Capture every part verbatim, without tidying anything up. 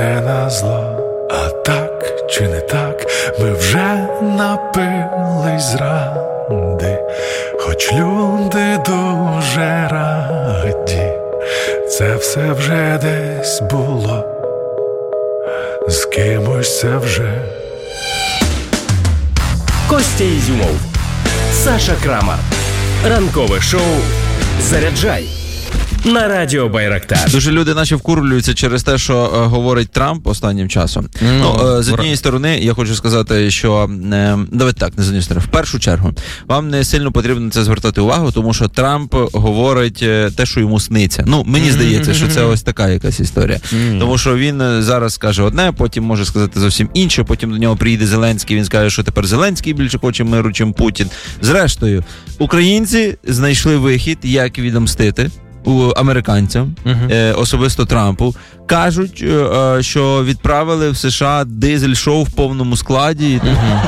Не на зло, а так чи не так, ми вже напились зради, хоч люди дуже раді, це все вже десь було, з кимось це вже. Костя Ізюмов, Саша Крамар. Ранкове шоу «Заряджай» на радіо Байрактар. Дуже люди наші вкурлюються через те, що е, говорить Трамп останнім часом. Mm, ну, е, з однієї сторони, я хочу сказати, що е, давайте так, не з однієї сторони. В першу чергу, вам не сильно потрібно це звертати увагу, тому що Трамп говорить е, те, що йому сниться. Ну, мені здається, що це ось така якась історія. Mm. Тому що він зараз скаже одне, потім може сказати зовсім інше, потім до нього приїде Зеленський, він скаже, що тепер Зеленський більше хоче миру, чим Путін. Зрештою, українці знайшли вихід, як відомстити у американцям, uh-huh. е, особисто Трампу, кажуть, е, що відправили в США дизель-шоу в повному складі. Uh-huh.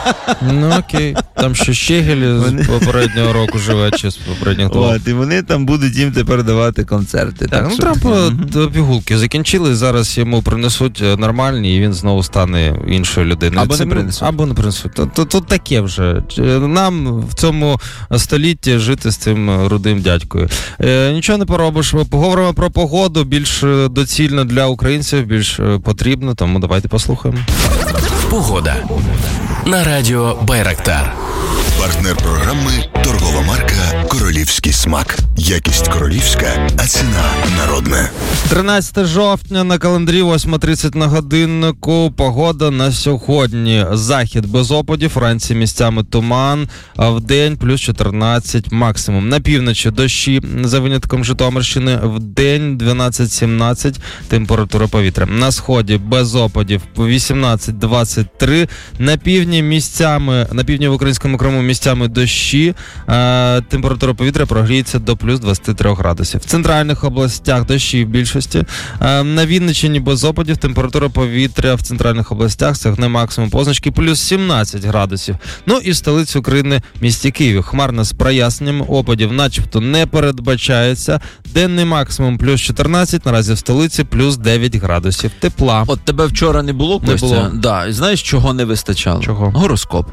Ну окей, там ще Щегель з попереднього року живе, чи з попереднього року. І вони там будуть їм тепер давати концерти. Так, так ну що... Трампу uh-huh. пігулки закінчили, зараз йому принесуть нормальні, і він знову стане іншою людиною. Або Це, не принесуть. Або не принесуть. Тут, тут таке вже. Нам в цьому столітті жити з цим рудим дядькою. Е, Нічого не поробиш. Ми поговоримо про погоду, більш доцільно для українців, більш потрібно, тому давайте послухаємо. Погода на радіо Байрактар. Партнер програми – торгова марка «Королівський смак». Якість королівська, а ціна народна. тринадцяте жовтня на календарі, восьма тридцять на годиннику. Погода на сьогодні. Захід без опадів, вранці місцями туман, а вдень плюс чотирнадцять максимум. На півночі дощі, за винятком Житомирщини, вдень дванадцять сімнадцять температура повітря. На сході без опадів вісімнадцять двадцять три. На півдні місцями, на півдні в українському Криму місцями дощі, е, температура повітря прогріється до плюс двадцять три градусів. В центральних областях дощі в більшості. Е, на Вінниччині без опадів температура повітря в центральних областях сягне максимум позначки плюс сімнадцять градусів. Ну і столиця України, місті Києві. Хмарно з проясненням, опадів начебто не передбачається. Денний максимум плюс чотирнадцять, наразі в столиці плюс дев'ять градусів тепла. От тебе вчора не було, Костя? Не було. Да. І знаєш, чого не вистачало? Чого? Гороскоп.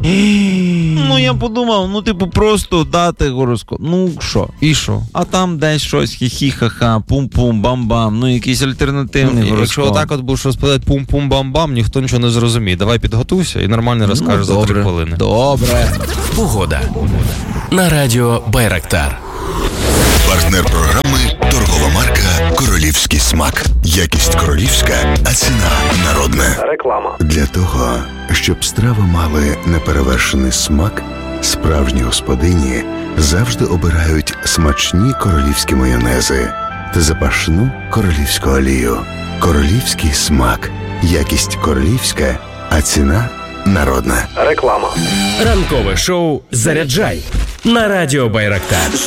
Ну, я подумав, ну, типу, просто дати гороскоп. Ну, що? І що? А там десь щось, хі-хі-ха-ха, пум-пум, бам-бам, ну, якийсь альтернативний Ну, гороскоп. якщо отак от будеш розповідати пум-пум-бам-бам, ніхто нічого не зрозуміє. Давай підготуйся і нормально розкажеш ну, за три хвилини. Добре. Погода на радіо Байрактар. Партнер програми – торгова марка «Королівський смак». Якість королівська, а ціна народна. Реклама. Для того, щоб страви мали неперевершений смак, справжні господині завжди обирають смачні королівські майонези та запашну королівську олію. Королівський смак. Якість королівська, а ціна народна. Реклама. Ранкове шоу «Заряджай» на радіо Байрактар.